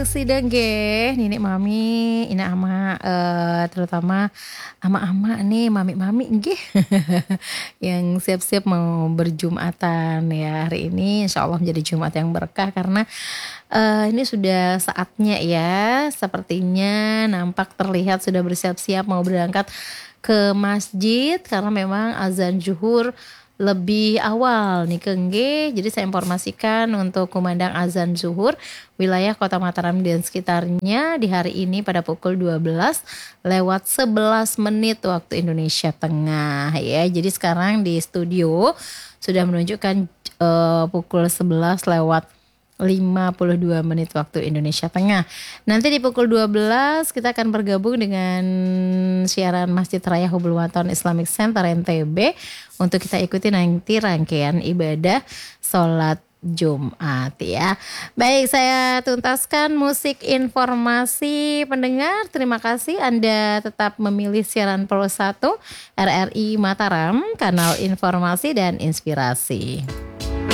sidang ge, Nenek Mami, Ina Ama, terutama ama-ama nih, mami-mami nggih. Yang siap-siap mau berjumatan ya hari ini, insya Allah menjadi Jumat yang berkah karena ini sudah saatnya ya, sepertinya nampak terlihat sudah bersiap-siap mau berangkat ke masjid karena memang azan zuhur lebih awal nih Kengge. Jadi saya informasikan untuk kumandang azan zuhur wilayah Kota Mataram dan sekitarnya di hari ini pada pukul 12 lewat 11 menit waktu Indonesia Tengah ya. Jadi sekarang di studio sudah menunjukkan pukul 11 lewat 52 menit waktu Indonesia Tengah. Nanti di pukul 12 kita akan bergabung dengan siaran Masjid Raya Hubul Waton Islamic Center NTB untuk kita ikuti nanti rangkaian ibadah sholat Jumat ya. Baik, saya tuntaskan musik informasi pendengar. Terima kasih Anda tetap memilih siaran Pro 1 RRI Mataram, kanal informasi dan inspirasi.